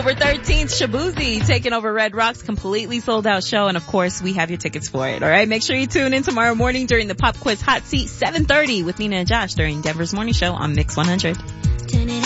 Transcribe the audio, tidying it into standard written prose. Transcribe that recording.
October 13th, Shabuzi taking over Red Rocks, completely sold out show, and of course we have your tickets for it. Alright, make sure you tune in tomorrow morning during the Pop Quiz Hot Seat 7:30 with Nina and Josh during Denver's Morning Show on Mix 100.